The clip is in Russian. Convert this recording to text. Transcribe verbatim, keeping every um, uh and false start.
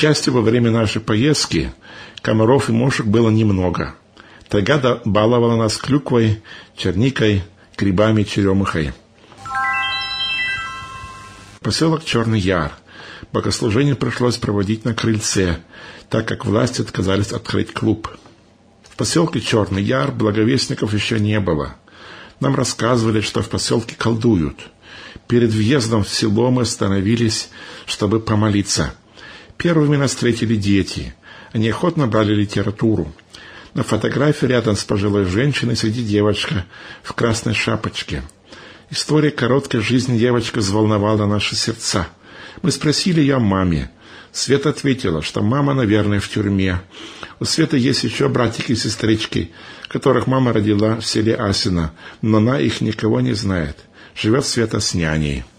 счастью, во время нашей поездки комаров и мошек было немного. Тайга баловала нас клюквой, черникой, грибами, черемухой. Поселок Черный Яр. Богослужение пришлось проводить на крыльце, так как власти отказались открыть клуб. В поселке Черный Яр благовестников еще не было. Нам рассказывали, что в поселке колдуют. Перед въездом в село мы остановились, чтобы помолиться. Первыми нас встретили дети. Они охотно брали литературу. На фотографии рядом с пожилой женщиной сидит девочка в красной шапочке. История короткой жизни девочки взволновала наши сердца. Мы спросили ее о маме. Света ответила, что мама, наверное, в тюрьме. У Светы есть еще братики и сестрички, которых мама родила в селе Асино, но она их никого не знает. Живет Света с няней.